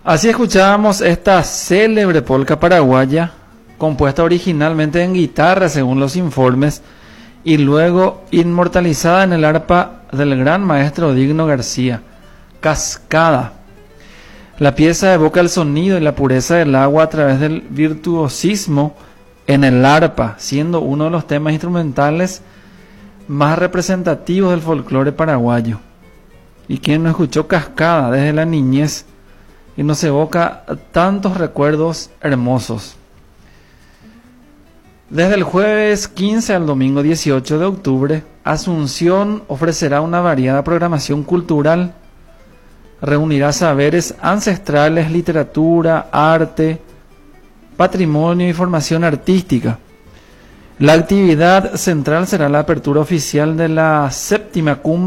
Así escuchábamos esta célebre polca paraguaya, compuesta originalmente en guitarra según los informes, y luego inmortalizada en el arpa del gran maestro Digno García, Cascada. La pieza evoca el sonido y la pureza del agua a través del virtuosismo en el arpa, siendo uno de los temas instrumentales más representativos del folclore paraguayo. Y quien no escuchó Cascada desde la niñez y nos evoca tantos recuerdos hermosos. Desde el jueves 15 al domingo 18 de octubre, Asunción ofrecerá una variada programación cultural. Reunirá saberes ancestrales, literatura, arte, patrimonio y formación artística. La actividad central será la apertura oficial de la 7ª cumbre